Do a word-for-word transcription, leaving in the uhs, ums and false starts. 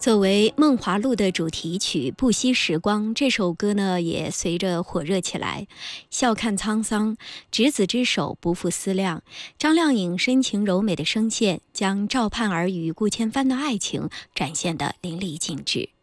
作为《梦华录》的主题曲《不惜时光》，这首歌呢也随着火热起来。笑看沧桑，执子之手，不负思量。张靓颖深情柔美的声线，将赵盼儿与顾千帆的爱情展现得淋漓尽致。